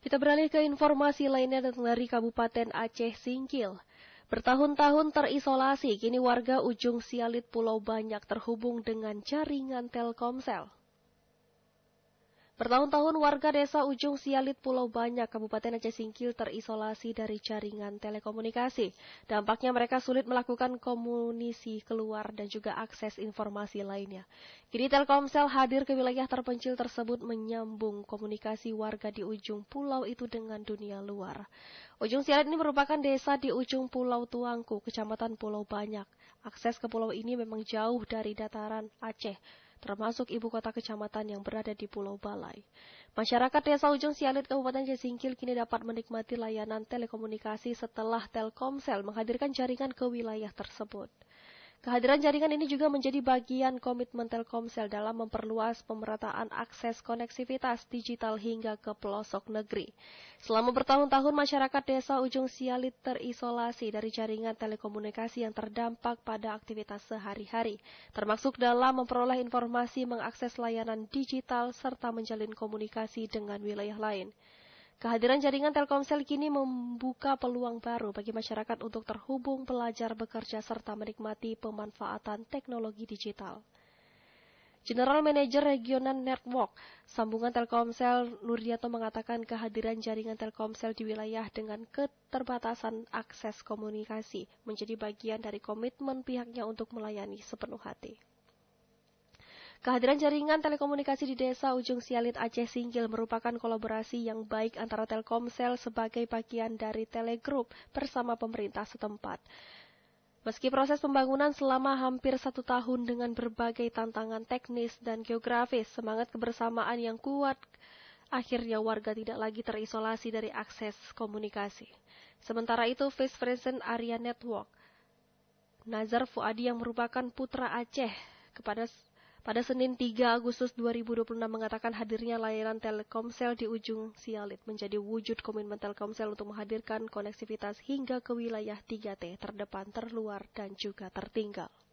Kita beralih ke informasi lainnya dari Kabupaten Aceh Singkil. Bertahun-tahun terisolasi, kini warga Ujung Sialit Pulau Banyak terhubung dengan jaringan Telkomsel. Bertahun-tahun warga desa Ujung Sialit Pulau Banyak, Kabupaten Aceh Singkil terisolasi dari jaringan telekomunikasi. Dampaknya mereka sulit melakukan komunikasi keluar dan juga akses informasi lainnya. Kini Telkomsel hadir ke wilayah terpencil tersebut menyambung komunikasi warga di ujung pulau itu dengan dunia luar. Ujung Sialit ini merupakan desa di ujung Pulau Tuangku, Kecamatan Pulau Banyak. Akses ke pulau ini memang jauh dari dataran Aceh, termasuk ibu kota kecamatan yang berada di Pulau Balai. Masyarakat desa Ujung Sialit Kabupaten Aceh Singkil kini dapat menikmati layanan telekomunikasi setelah Telkomsel menghadirkan jaringan ke wilayah tersebut. Kehadiran jaringan ini juga menjadi bagian komitmen Telkomsel dalam memperluas pemerataan akses koneksivitas digital hingga ke pelosok negeri. Selama bertahun-tahun masyarakat desa Ujung Sialit terisolasi dari jaringan telekomunikasi yang terdampak pada aktivitas sehari-hari, termasuk dalam memperoleh informasi, mengakses layanan digital, serta menjalin komunikasi dengan wilayah lain. Kehadiran jaringan Telkomsel kini membuka peluang baru bagi masyarakat untuk terhubung, belajar, bekerja, serta menikmati pemanfaatan teknologi digital. General Manager Regional Network Sambungan Telkomsel Nurdianto mengatakan kehadiran jaringan Telkomsel di wilayah dengan keterbatasan akses komunikasi menjadi bagian dari komitmen pihaknya untuk melayani sepenuh hati. Kehadiran jaringan telekomunikasi di desa Ujung Sialit Aceh Singkil merupakan kolaborasi yang baik antara Telkomsel sebagai bagian dari Telegroup bersama pemerintah setempat. Meski proses pembangunan selama hampir 1 tahun dengan berbagai tantangan teknis dan geografis, semangat kebersamaan yang kuat, akhirnya warga tidak lagi terisolasi dari akses komunikasi. Sementara itu, Vice President Area Network, Nazar Fuadi yang merupakan putra Aceh, pada Senin 3 Agustus 2026 mengatakan hadirnya layanan Telkomsel di Ujung Sialit menjadi wujud komitmen Telkomsel untuk menghadirkan koneksivitas hingga ke wilayah 3T terdepan, terluar, dan juga tertinggal.